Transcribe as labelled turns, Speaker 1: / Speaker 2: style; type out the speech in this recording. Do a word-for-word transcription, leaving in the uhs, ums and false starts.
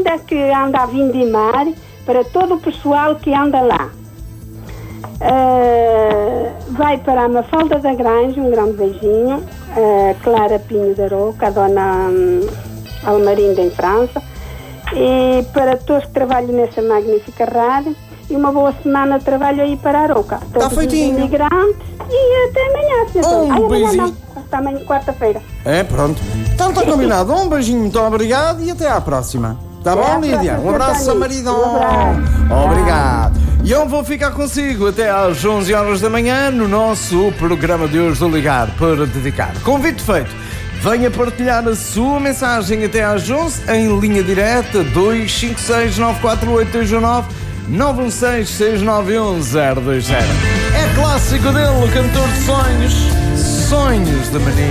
Speaker 1: linda que anda a vindimar, para todo o pessoal que anda lá. Uh, vai para a Mafalda da Granja, um grande beijinho, a Clara Pinho da Roca, a Dona um, Almarinda em França, e para todos que trabalham nessa magnífica rádio, e uma boa semana de trabalho aí para a Roca.
Speaker 2: Está feitinho.
Speaker 1: Os imigrantes, e até amanhã, senhor.
Speaker 2: Um
Speaker 1: Ai, amanhã
Speaker 2: beijinho.
Speaker 1: não, até amanhã, quarta-feira.
Speaker 2: É, pronto. Então está combinado. Um beijinho, muito obrigado e até à próxima. Tá
Speaker 1: Até
Speaker 2: bom,
Speaker 1: à
Speaker 2: Lídia?
Speaker 1: próxima,
Speaker 2: Um abraço,
Speaker 1: Santana.
Speaker 2: marido.
Speaker 1: Um abraço.
Speaker 2: Obrigado. E eu vou ficar consigo até às onze horas da manhã no nosso programa de hoje do Ligar para Dedicar. Convite feito. Venha partilhar a sua mensagem até às onze em linha direta dois cinco seis nove quatro oito dois um nove nove um seis seis nove um zero dois zero. É clássico dele, o cantor de sonhos, Sonhos de Menino.